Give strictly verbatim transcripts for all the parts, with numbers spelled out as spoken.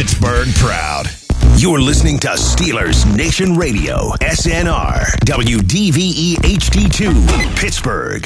Pittsburgh proud. You're listening to Steelers Nation Radio, S N R, W D V E H D two, Pittsburgh.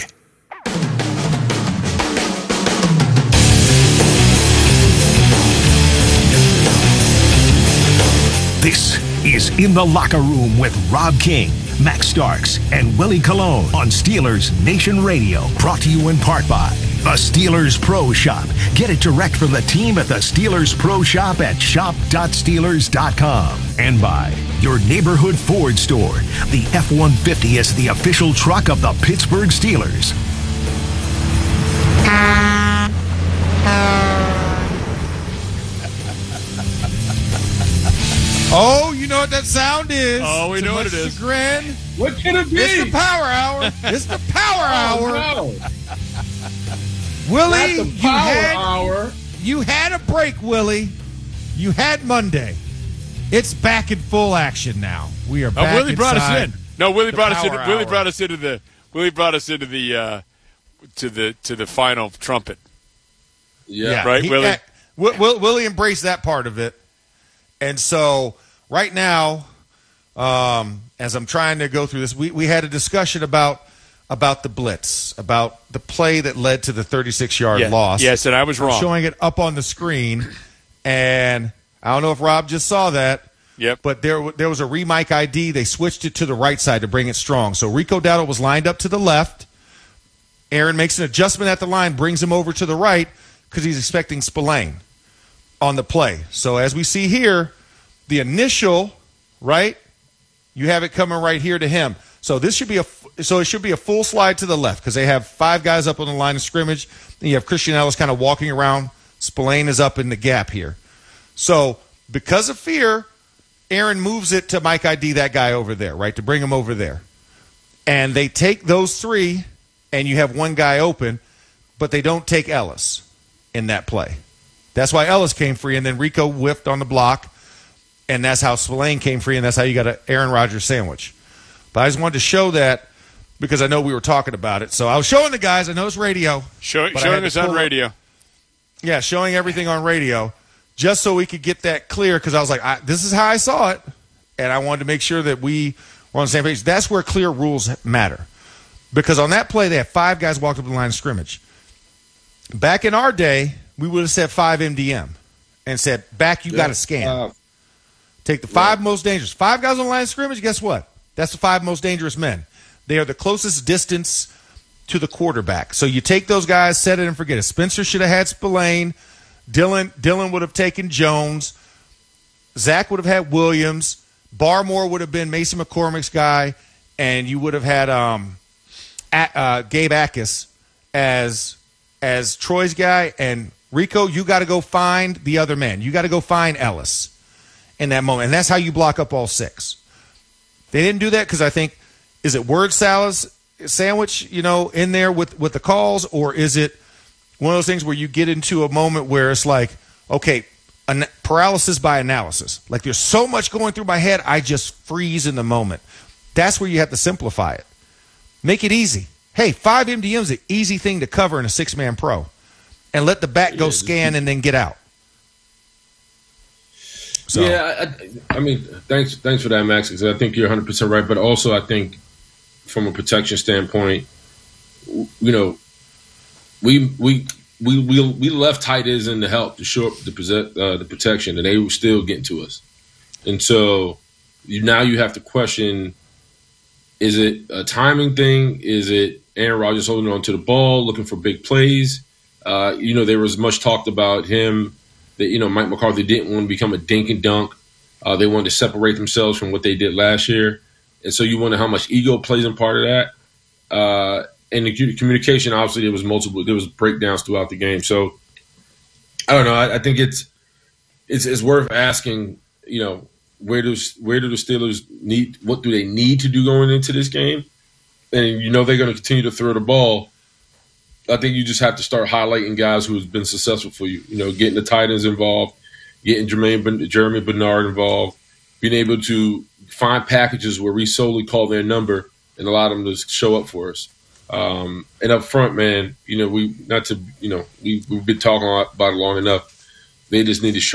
This is In the Locker Room with Rob King, Max Starks, and Willie Colon on Steelers Nation Radio. Brought to you in part by the Steelers Pro Shop. Get it direct from the team at the Steelers Pro Shop at shop dot steelers dot com. And by your neighborhood Ford store. The F one fifty is the official truck of the Pittsburgh Steelers. Oh, you know what that sound is. Oh, we to know what it is. Chagrin. What can it be? It's the Power Hour. It's the Power Hour. Oh, no. Willie, Not the you Power had, Hour. you had a break, Willie. You had Monday. It's back in full action now. We are back Oh, Willie brought us inside in. No, Willie the brought us in. Power Willie Hour. brought us into the. Willie brought us into the uh, to the to the final trumpet. Yeah. Right, he- Willie? uh, Will, Will, Willie embraced that part of it. And so right now, um, as I'm trying to go through this, we, we had a discussion about about the blitz, about the play that led to the thirty-six-yard Yeah. loss. Yes, and I was I'm wrong. showing it up on the screen, and I don't know if Rob just saw that. Yep. But there, there was a remike I D. They switched it to the right side to bring it strong. So Rico Dowdle was lined up to the left. Aaron makes an adjustment at the line, brings him over to the right because he's expecting Spillane on the play. So as we see here, the initial, right, you have it coming right here to him. So this should be a so it should be a full slide to the left because they have five guys up on the line of scrimmage. And you have Christian Ellis kind of walking around. Spillane is up in the gap here. So because of fear, Aaron moves it to Mike I D, that guy over there, right, to bring him over there. And they take those three, and you have one guy open, but they don't take Ellis in that play. That's why Ellis came free, and then Rico whiffed on the block, and that's how Spillane came free, and that's how you got an Aaron Rodgers sandwich. But I just wanted to show that because I know we were talking about it. So I was showing the guys. I know it's radio. Show, but I showing had to us on pull up- radio. Yeah, showing everything on radio just so we could get that clear because I was like, I, this is how I saw it, and I wanted to make sure that we were on the same page. That's where clear rules matter because on that play, they had five guys walked up the line of scrimmage. Back in our day, we would have said five M D M and said, back, you Yeah. got to scan. Uh, Take the five most dangerous. Five guys on the line of scrimmage, guess what? That's the five most dangerous men. They are the closest distance to the quarterback. So you take those guys, set it and forget it. Spencer should have had Spillane. Dylan, Dylan would have taken Jones. Zach would have had Williams. Barmore would have been Mason McCormick's guy. And you would have had um, A- uh, Gabe Akis as, as Troy's guy. And Rico, you got to go find the other man. You got to go find Ellis in that moment. And that's how you block up all six. They didn't do that because I think, is it word salads sandwich, you know, in there with, with the calls, or is it one of those things where you get into a moment where it's like, okay, an- paralysis by analysis. Like there's so much going through my head, I just freeze in the moment. That's where you have to simplify it. Make it easy. Hey, five M D M is an easy thing to cover in a six-man pro. And let the back go Yeah, scan and then get out. So. Yeah, I, I mean, thanks, thanks for that, Max. 'Cause I think you're one hundred percent right, but also I think from a protection standpoint, you know, we we we we, we left tight ends in to help to shore up the possess, uh, the protection, and they were still getting to us. And so you, now you have to question: is it a timing thing? Is it Aaron Rodgers holding on to the ball, looking for big plays? Uh, you know, there was much talked about him. That, you know, Mike McCarthy didn't want to become a dink and dunk. Uh, they wanted to separate themselves from what they did last year. And so you wonder how much ego plays in part of that. Uh, and the communication, obviously, there was multiple, there was breakdowns throughout the game. So I don't know. I, I think it's, it's it's worth asking, you know, where does where do the Steelers need, what do they need to do going into this game? And you know they're going to continue to throw the ball. I think you just have to start highlighting guys who have been successful for you. You know, getting the tight ends involved, getting Jermaine, Jeremy Bernard involved, being able to find packages where we solely call their number and allow them to show up for us. Um, and up front, man, you know, we not to, you know, we we've been talking about it long enough. They just need to show